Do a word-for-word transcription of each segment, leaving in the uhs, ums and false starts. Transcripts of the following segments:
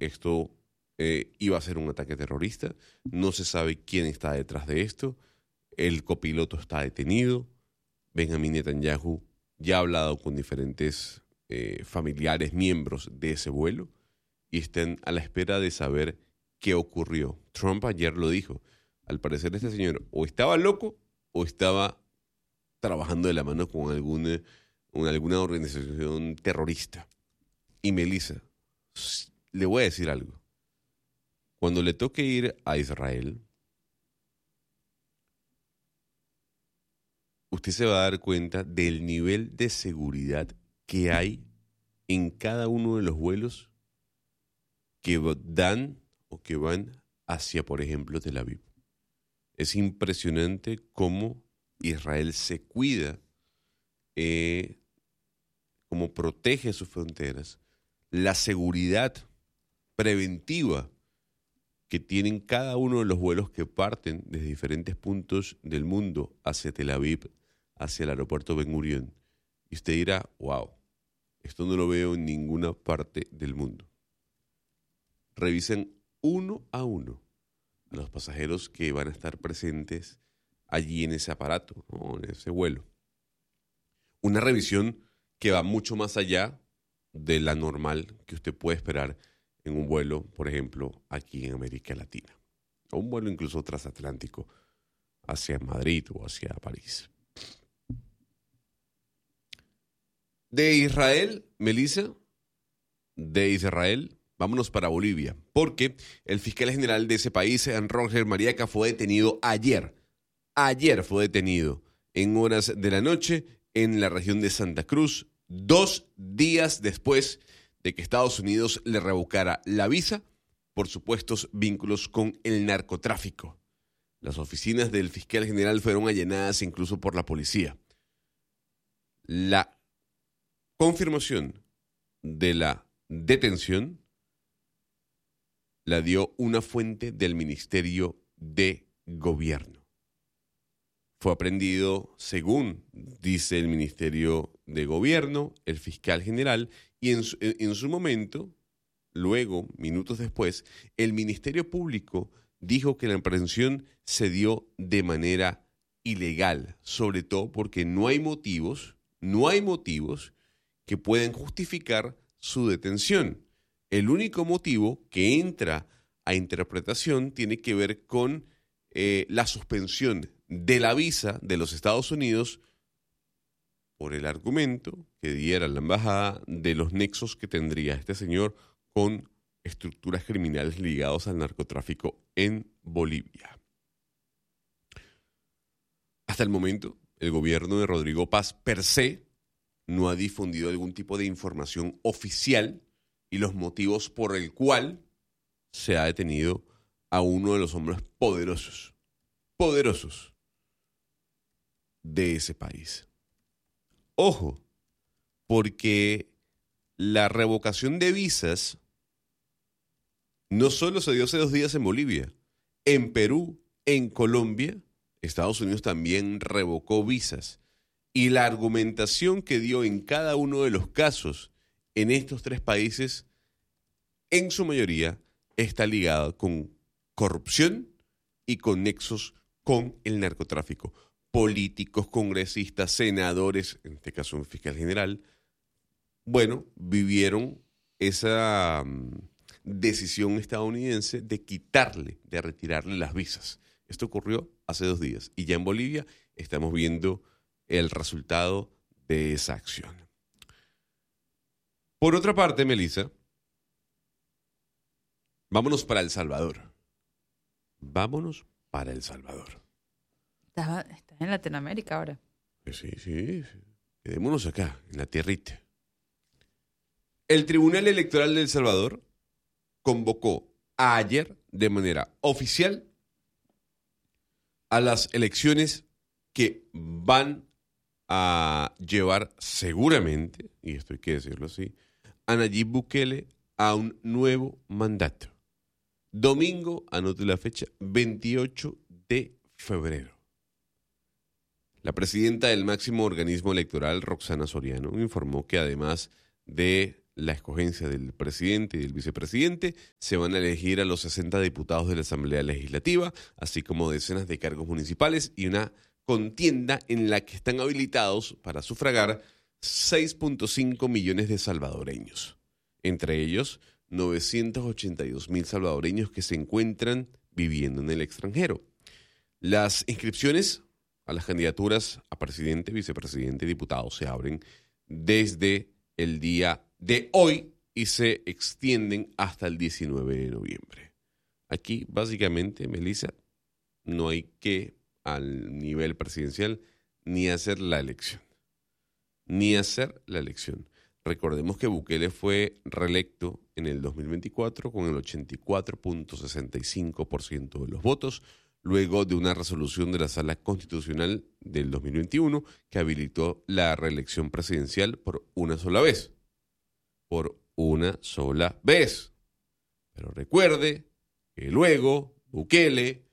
esto eh, iba a ser un ataque terrorista. No se sabe quién está detrás de esto. El copiloto está detenido. Benjamín Netanyahu ya ha hablado con diferentes eh, familiares, miembros de ese vuelo, y están a la espera de saber qué ocurrió. Trump ayer lo dijo. Al parecer este señor o estaba loco o estaba trabajando de la mano con alguna, con alguna organización terrorista. Y Melissa, le voy a decir algo. Cuando le toque ir a Israel, usted se va a dar cuenta del nivel de seguridad que hay en cada uno de los vuelos que dan o que van hacia, por ejemplo, Tel Aviv. Es impresionante cómo Israel se cuida, eh, cómo protege sus fronteras, la seguridad preventiva que tienen cada uno de los vuelos que parten desde diferentes puntos del mundo hacia Tel Aviv, hacia el aeropuerto Ben Gurión. Y usted dirá, wow, esto no lo veo en ninguna parte del mundo. Revisen uno a uno a los pasajeros que van a estar presentes allí en ese aparato, ¿no? En ese vuelo. Una revisión que va mucho más allá de la normal que usted puede esperar en un vuelo, por ejemplo, aquí en América Latina. O un vuelo incluso transatlántico hacia Madrid o hacia París. De Israel, Melissa, de Israel, vámonos para Bolivia, porque el fiscal general de ese país, Roger Mariaca, fue detenido ayer. Ayer fue detenido en horas de la noche en la región de Santa Cruz, dos días después de que Estados Unidos le revocara la visa por supuestos vínculos con el narcotráfico. Las oficinas del fiscal general fueron allanadas incluso por la policía. La confirmación de la detención la dio una fuente del Ministerio de Gobierno. Fue aprehendido, según dice el Ministerio de Gobierno, el fiscal general, y en su, en su momento, luego, minutos después, el Ministerio Público dijo que la aprehensión se dio de manera ilegal, sobre todo porque no hay motivos, no hay motivos que puedan justificar su detención. El único motivo que entra a interpretación tiene que ver con eh, la suspensión de la visa de los Estados Unidos por el argumento que diera la embajada de los nexos que tendría este señor con estructuras criminales ligadas al narcotráfico en Bolivia. Hasta el momento, el gobierno de Rodrigo Paz per se no ha difundido algún tipo de información oficial y los motivos por el cual se ha detenido a uno de los hombres poderosos, poderosos de ese país. Ojo, porque la revocación de visas no solo se dio hace dos días en Bolivia, en Perú, en Colombia, Estados Unidos también revocó visas. Y la argumentación que dio en cada uno de los casos en estos tres países, en su mayoría, está ligada con corrupción y con nexos con el narcotráfico. Políticos, congresistas, senadores, en este caso un fiscal general, bueno, vivieron esa um, decisión estadounidense de quitarle, de retirarle las visas. Esto ocurrió hace dos días y ya en Bolivia estamos viendo el resultado de esa acción. Por otra parte, Melissa, vámonos para El Salvador. Vámonos para El Salvador. Estás, estás en Latinoamérica ahora. Sí, sí, sí. Quedémonos acá, en la tierrita. El Tribunal Electoral de El Salvador convocó ayer de manera oficial a las elecciones que van a llevar seguramente, y esto hay que decirlo así, a Nayib Bukele a un nuevo mandato. Domingo, anote la fecha, veintiocho de febrero. La presidenta del máximo organismo electoral, Roxana Soriano, informó que además de la escogencia del presidente y del vicepresidente, se van a elegir a los sesenta diputados de la Asamblea Legislativa, así como decenas de cargos municipales y una contienda en la que están habilitados para sufragar seis punto cinco millones de salvadoreños, entre ellos novecientos ochenta y dos mil salvadoreños que se encuentran viviendo en el extranjero. Las inscripciones a las candidaturas a presidente, vicepresidente y diputado se abren desde el día de hoy y se extienden hasta el diecinueve de noviembre. Aquí, básicamente, Melissa, no hay que, al nivel presidencial, ni hacer la elección. Ni hacer la elección. Recordemos que Bukele fue reelecto en el dos mil veinticuatro con el ochenta y cuatro punto sesenta y cinco por ciento de los votos, luego de una resolución de la Sala Constitucional del dos mil veintiuno que habilitó la reelección presidencial por una sola vez. Por una sola vez. Pero recuerde que luego Bukele,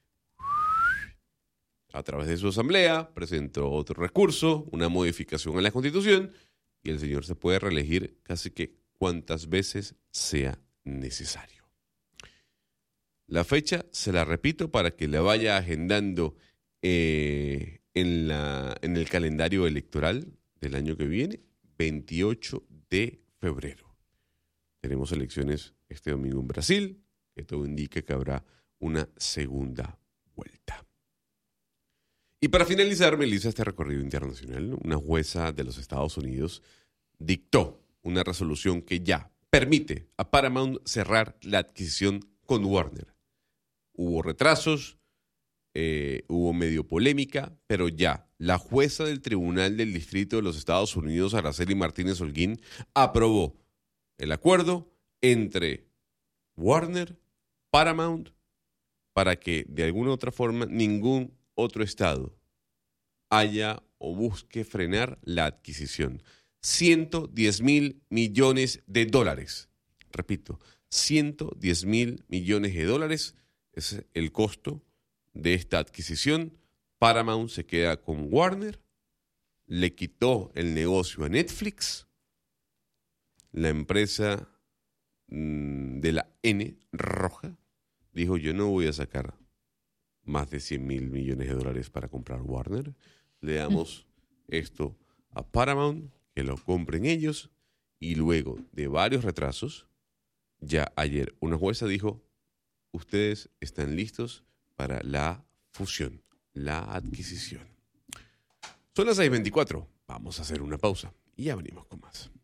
a través de su asamblea, presentó otro recurso, una modificación a la Constitución, y el señor se puede reelegir casi que cuantas veces sea necesario. La fecha se la repito para que la vaya agendando eh, en, la, en el calendario electoral del año que viene, veintiocho de febrero. Tenemos elecciones este domingo en Brasil, que todo indica que habrá una segunda vuelta. Y para finalizar, Melissa, este recorrido internacional, una jueza de los Estados Unidos dictó una resolución que ya permite a Paramount cerrar la adquisición con Warner. Hubo retrasos, eh, hubo medio polémica, pero ya la jueza del Tribunal del Distrito de los Estados Unidos, Araceli Martínez Holguín, aprobó el acuerdo entre Warner, Paramount, para que de alguna u otra forma ningún otro estado haya o busque frenar la adquisición. ciento diez mil millones de dólares. Repito, ciento diez mil millones de dólares es el costo de esta adquisición. Paramount se queda con Warner, le quitó el negocio a Netflix, la empresa mmm, de la N roja dijo: yo no voy a sacar más de cien mil millones de dólares para comprar Warner. Le damos mm. esto a Paramount, que lo compren ellos, y luego de varios retrasos, ya ayer una jueza dijo: ustedes están listos para la fusión, la adquisición. Son las seis veinticuatro. Vamos a hacer una pausa y ya venimos con más.